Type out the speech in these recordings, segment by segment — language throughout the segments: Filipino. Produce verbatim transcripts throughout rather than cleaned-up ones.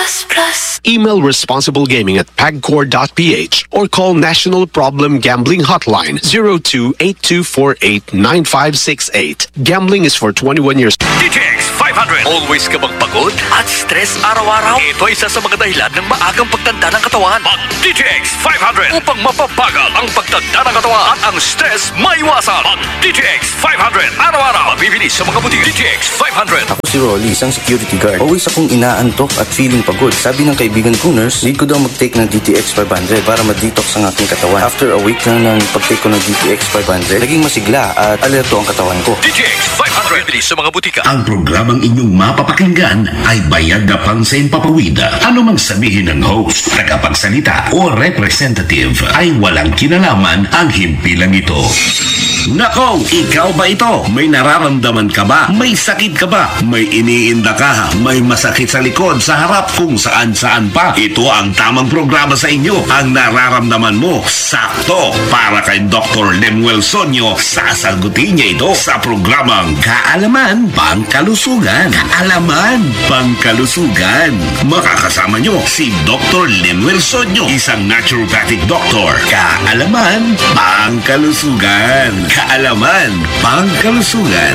plus plus. Email responsiblegaming at pagcor dot p h or call National Problem Gambling Hotline zero two eight two four eight nine five six eight. Gambling is for twenty-one years. D T X five hundred. Always ka bang pagod at stress araw-araw? Ito ay isa sa mga dahilan ng maagang pagtanda ng katawan. Mag-D T X five hundred upang mapabagal ang pagtanda ng katawan at ang stress maiwasan. Mag-D T X five hundred. Araw-araw. Mabibili sa mga butik. D T X five hundred. Ako si Rolly, isang security guard. Always akong inaantok at feeling pagod. Sabi ng kaibigan ko nurse, need ko daw mag-take ng D T X five hundred para ma-detox ang aking katawan. After a week na ng pag-take ko ng D T X five hundred, naging masigla at alerto ang katawan ko. D T X five hundred. Mabibili sa mga butika. Ang programang inyong mapapakinggan ay bayad na pang sa impapawida. Ano mang sabihin ng host, tagapagsalita o representative ay walang kinalaman ang himpilang ito. Nako, ikaw ba ito? May nararamdaman ka ba? May sakit ka ba? May iniinda ka? May masakit sa likod, sa harap, kung saan-saan pa? Ito ang tamang programa sa inyo. Ang nararamdaman mo, sakto. Para kay Doctor Lemuel Sonyo, sasagutin niya ito sa programang Kaalaman Pangkalusugan. Kaalaman Pangkalusugan. Makakasama niyo si Doctor Lemuel Sonyo, isang naturopathic doctor. Kaalaman Pangkalusugan. Kaalaman Pangkalusugan.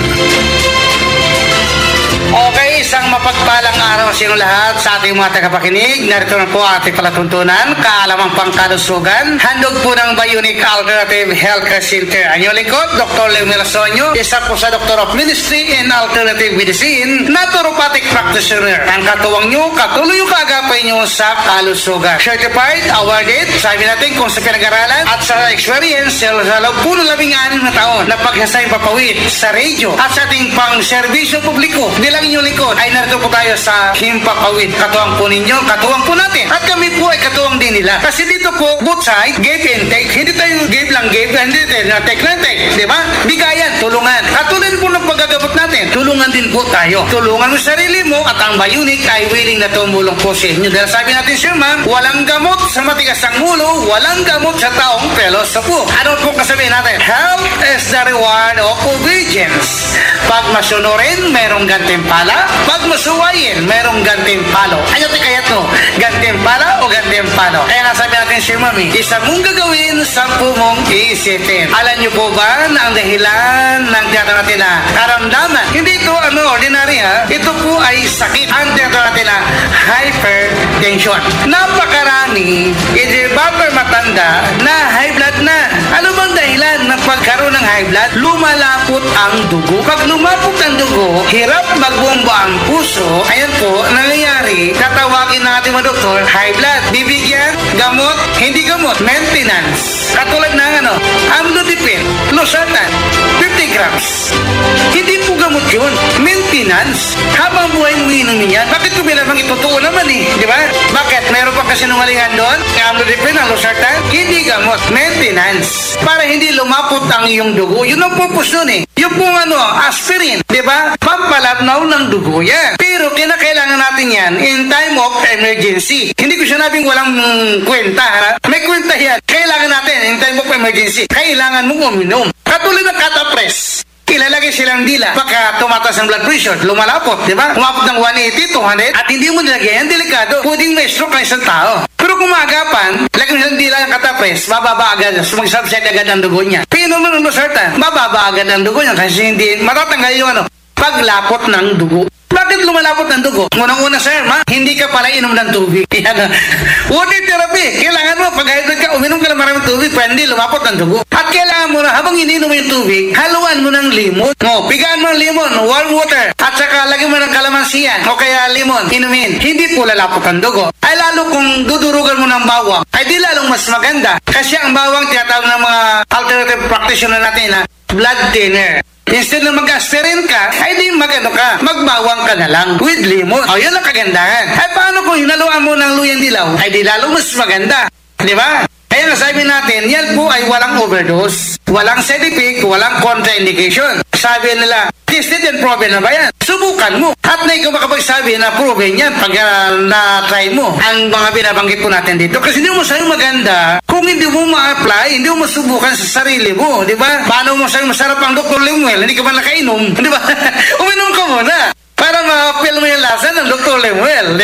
Okay, isang mapagpalang araw sa inyo lahat sa ating mga tagapakinig. Narito na po ating palatuntunan, Kaalamang Pangkalusugan. Handog po ng Bionic Alternative Healthcare Center. Ang inyong lingkod, Doctor Lemuel Sonyo, isa po sa Doctor of Ministry in Alternative Medicine, naturopathic practitioner. Ang katuwang nyo, katuloy yung kaagapay nyo sa kalusugan. Certified, awarded, sabi natin kung sa pinag-aralan at sa experience sa loob po ng labing anim na taon na paghasay papawid sa radio at sa ating pang-serbisyo publiko. Bilang inyong likod ay narito po tayo sa Himpapawid. Katuwang po ninyo, katuwang po natin. At kami po ay katuwang din nila. Kasi dito po, both side, give and take. Hindi tayo give lang give, hindi tayo na take lang take. Di ba? Bigayan, tulungan. Katulad po ng paggagabot natin, tulungan din po tayo. Tulungan mo sarili mo at ang Bionic ay willing na tumulong po sa inyo. Dahil sabi natin, Sir Ma'am, walang gamot sa matigas ang ulo, walang gamot sa taong pelos sa po. Ano po kasabihin natin? Health is the reward of obedience. Pag masunurin, merong gantimpala. Pag masuwayin, merong gantimpalo. Ano tayo kaya to? Gantimpala o gantimpalo? Kaya nga sabi natin, Sir Mami, isa mong gagawin, sampu mong iisipin. Alam niyo po ba na ang dahilan ng tiyatawag natin na karamdaman? Hindi ito ano, ordinary ha. Ito po ay sakit. Ang tiyatawag natin na hypertension. Napakarami, hindi ba matanda na high blood na? Ano bang dahilan ng pagkaroon ng high blood? Lumalapot ang dugo. Pag lumapot ang dugo, hirap magbomba ang puso. Ayan po, nangyayari, tatawagin natin mga doktor, high blood. Bibigyan, gamot, hindi gamot, maintenance. Katulad ng ano, amlodipine, losartan, fifty grams. Hindi po gamot yun, maintenance. Habang buhay mo inumin yan, bakit ko binabang itutuo naman eh, di ba? Bakit? Meron pa kasinungalingan doon? Amlodipine, ang losartan, hindi gamot, maintenance. Para hindi lumapot ang iyong dugo, yun ang purpose nun eh. Yung pong ano, aspirin, di ba? Pampalabnaw ng dugo yan. Pero kinakailangan natin yan in time of emergency. Hindi ko sinabing walang mm, kwenta, ha? May kwenta yan. Kailangan natin in time of emergency. Kailangan mong uminom. Katulad ng Catapres. Ilalagay silang dila, baka tumataas ang blood pressure, lumalapot, di ba? Umabot ng one eighty, two hundred, at hindi mo nilagay, yan delikado, pwedeng may stroke ng isang tao. Pero kung maagapan, lagyan silang dila ng Catapres, bababa agad, sumag-subside agad ang dugo niya. Pinom mo ng losartan, bababa agad ang dugo niya, kasi hindi, matatanggal yung ano, paglapot ng dugo. Bakit lumalapot ng dugo? Unang-una, sir, ma, hindi ka pala inom ng tubig. Yan. Water therapy. Kailangan mo, pag hydrate ka, uminom ka ng maraming tubig, pwede lumapot ng dugo. At kailangan mo na, habang ininom mo yung tubig, haluan mo ng limon. O, pigaan mo ng limon, warm water. At saka, lagyan mo ng kalamansiyan. O kaya limon, inumin. Hindi po lalapot ang dugo. Ay lalo kung dudurugan mo ng bawang, ay di lalong mas maganda. Kasi ang bawang, tinatawag ng mga alternative practitioner natin na blood thinner. Instead na mag-aspirin ka, ay di magano ka, magbawang ka na lang with lemon. O, yun ang kagandahan. Ay paano kung hinaluan mo ng luyang dilaw? Ay di lalo mas maganda. Di ba? Kaya nasabi natin, yan po ay walang overdose, walang side effect, walang contraindication. Sabi nila, tested and proven na ba yan? Subukan mo. At na ikaw makapagsabi na proven yan pag uh, na-try mo ang mga binabanggit po natin dito. Kasi hindi mo sa'yo maganda kung hindi mo ma-apply, hindi mo masubukan sa sarili mo. Di ba? Paano mo sa'yo masarap ang Doctor Lemuel? Hindi ka ba nakainom? Di ba? Uminom ka muna para ma-feel mo yung lasa ng Doctor Lemuel, di ba?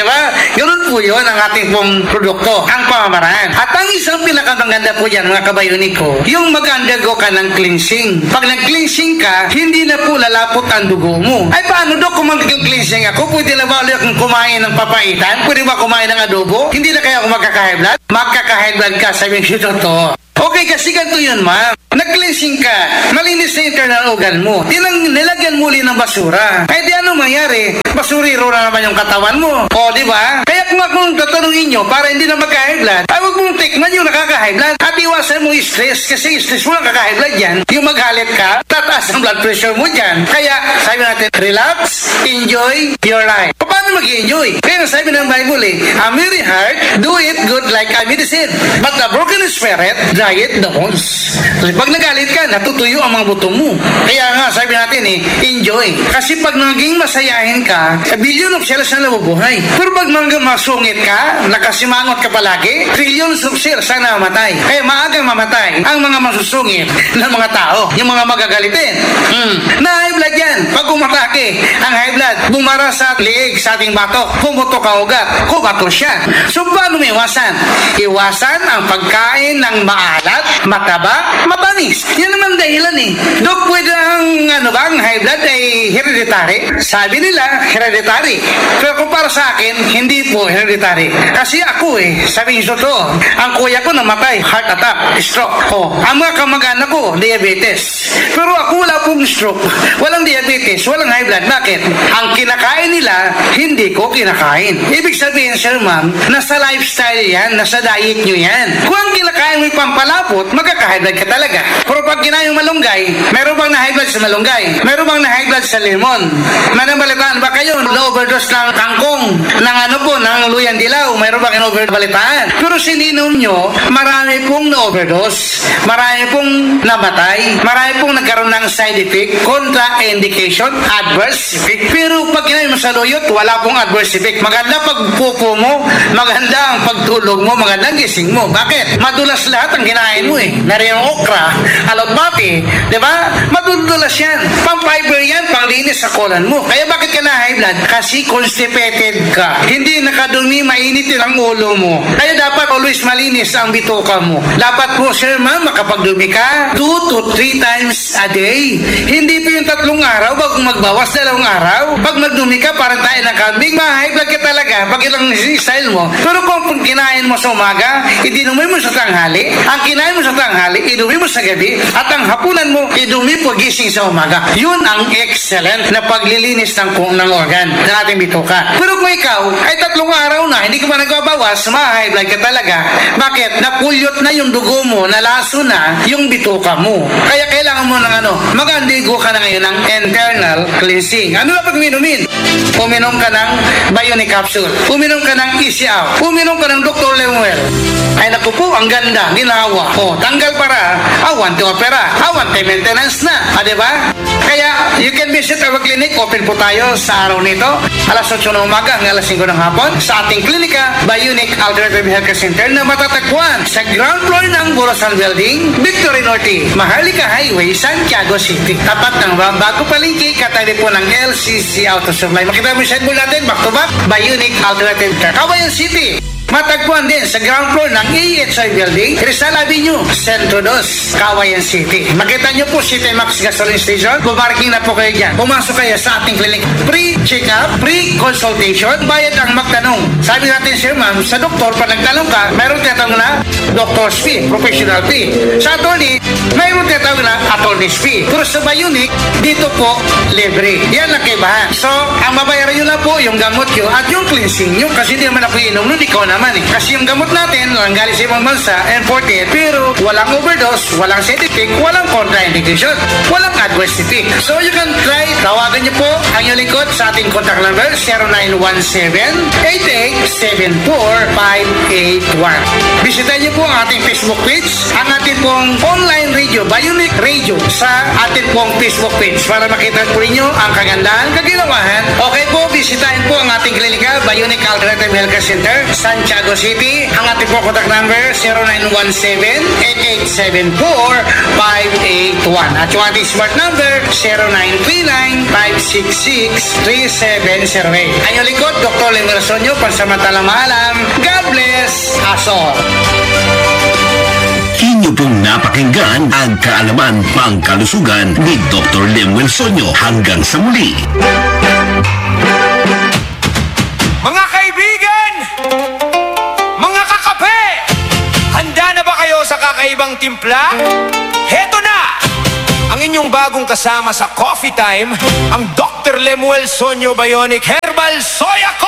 Ganun po yun ang ating pong produkto, ang pamamaraan. At ang isang pinakamaganda po yan, mga kabayunik ko, yung mag-undergo ka ng cleansing. Pag nag-cleansing ka, hindi na po lalapot ang dugo mo. Ay paano Dok kung mag-cleansing ako? Pwede na ba ulit akong kumain ng papaitan? Pwede ba kumain ng adobo? Hindi na kaya ako magkaka-high blood? Magkaka-high blood ka, sabi ko totoo. Okay, kasi ganito yun, ma'am. Nag-cleansing ka, malinis na internal organ mo. Tinang nilagyan muli ng basura. Ay di ano mangyari? Basuriro na naman yung katawan mo. O, di ba? Kaya kung akong tatanungin nyo, para hindi na magka-high blood, ay huwag mong tikman yung nakaka-high blood. At iwasan mo stress, kasi stress mo nakaka-high blood yan. Yung maghalit ka, tataas ang blood pressure mo dyan. Kaya, sabi natin, relax, enjoy your life. Paano mag-enjoy? Kaya sabi ng Bible eh, a merry heart, do it good like a medicine. But a broken spirit, dry it the bones. Pag nagalit ka, natutuyo ang mga buto mo. Kaya nga, sabi natin eh, enjoy. Kasi pag naging masayahin ka, billion of cells na nabubuhay. Pero pag mga masungit ka, nakasimangot ka palagi, trillions of cells na namatay. Kaya maagang mamatay ang mga masusungit ng mga tao, yung mga magagalitin. Hmm. Na high blood yan. Pag umatake, ang high blood, bumara sa liig sa ating batok, pumutok ang ugat, kubato siya. So, paano may iwasan? Iwasan ang pagkain ng maalat, mataba, matamis. Yan naman dahilan eh. Dok, pwede ang ano ba, ang high blood ay hereditary? Sabi nila, hereditary. Pero kung para sa akin, hindi po hereditary. Kasi ako eh, sabi niyo to, ang kuya ko namatay, heart attack, stroke. Oh, ang mga kamag-anak ko, diabetes. Pero ako wala pong stroke, walang diabetes, walang high blood. Bakit? Ang kinakain nila, hindi ko kinakain. Ibig sabihin, sir ma'am, nasa lifestyle yan, nasa diet nyo yan. Kung ang kinakain mo yung pampalapot, magkaka-high blood ka talaga. Pero pag kinain yung malunggay, meron bang na-high blood sa malunggay? Meron bang na-high blood sa lemon? Manabalitaan ba kayo? Na-overdose ng kangkong, ng ano po, ng luyang dilaw, meron bang in-overdose? Pero sininom nyo, marami pong na-overdose, marami pong namatay, marami pong nagkaroon ng side effect, contraindication, adverse effect. Pero pag kinain mo sa luyot, wala pong adverse effect. Maganda pagpupo mo, maganda ang pagtulog mo, maganda ang gising mo. Bakit? Madulas lahat ang kinain mo eh. Meron yung okra, alotbati, di ba? Madudulas yan. Pang-fiber yan, panglinis sa kolan mo. Kaya bakit ka na high blood? Kasi constipated ka. Hindi nakadumi, mainit ang ulo mo. Kaya dapat always malinis ang bituka mo. Dapat po, sir ma'am, makapagdumi ka two to three times a day. Hindi po yung tatlong araw, bago magbawas dalawang araw. Pag magdumi ka, parang tayo ng kambing, ma-high blood ka talaga. Pag ilang style mo. Pero kung kinain mo sa umaga, idinumi mo sa tanghali. Ang kinain mo sa tanghali, idumi mo sa gabi. At ang hapunan mo, idumi po gising sa umaga. Yun ang excellent na paglilinis ng kung ng organ ng ating bituka. Pero kung ikaw ay tatlong araw na, hindi ka pa nagbabawas, ma-high blood ka talaga. Bakit? Napulyot na yung dugo mo, nalaso na yung bituka mo. Kaya kailangan mo ng ano, mag-andigo ka na ngayon ng internal cleansing. Ano na pag minumin? Uminom ka ng Bionic Capsule. Uminom ka ng Easy Out. Uminom ka ng Doctor Lemuel. Ay naku po, ang ganda, ginawa. O, tanggal para, awan to opera, awan to maintenance na. Ah, diba? Kaya, you can visit our clinic. Open po tayo sa araw nito. alas otso ng umaga hanggang alas singko ng hapon. Sa ating klinika, Bionic Alternative Healthcare Center na matatagpuan sa ground floor ng Borosan Building, Victory Norte, Maharlika Highway, Santiago City. Tapat ng bago palengke, katabi po ng L C C Auto Supply. Makita mo yung signboard natin, back to back, Bionic Alternative Care. Kawayan City. Matagpuan din sa ground floor ng A H I Building, Rizal Avenue, Centro dos, Kawayan City. Makita nyo po City Max Gasoline Station. Bumarking na po kayo dyan. Pumasok kayo sa ating clinic. Pre-check-up, pre-consultation, bayad ang magtanong. Sabi natin, sir ma'am, sa doktor, pag nagtanong ka, mayroon tinatawag na doctor's fee, professional fee. Sa attorney, mayroon tinatawag na attorney's fee. Pero sa Bionic, dito po, libre. Yan ang kaibahan. So, ang mabayaran nyo na po yung gamot nyo at yung cleansing nyo kasi hindi naman ako inom nun, ikaw na Eh. Kasi yung gamot natin, ang galing sa ibang bansa, imported, pero walang overdose, walang side effect, walang contraindication, walang adverse effect. So you can try, tawagan niyo po ang inyong lingkod sa ating contact number zero nine one seven, eight eight seven four, five eight one. Bisitahin niyo po ang ating Facebook page, ang ating pong online radio, Bionic Radio, sa ating pong Facebook page para makita po ninyo ang kagandahan, kaginawahan. Okay po, bisitahin po ang ating klinika, Bionic Alternative Healthcare Center, Santiago City. Ang ating po contact number zero nine one seven, eight eight seven four, five eight one. At yung ating smart number zero nine three nine, five six six, three seven zero eight. Ang yung likod, Doctor Lemuel Sonyo, pansamantala walang maalam. God bless us all. Inyo pong napakinggan ang Kaalaman Pangkalusugan ni Doctor Lemuel Sonyo. Hanggang sa muli. Mga kaibigan! Mga kakape! Handa na ba kayo sa kakaibang timpla? Heto na! Ang inyong bagong kasama sa Coffee Time, ang Doctor Lemuel Sonyo Bionic Herbal Soya Coffee!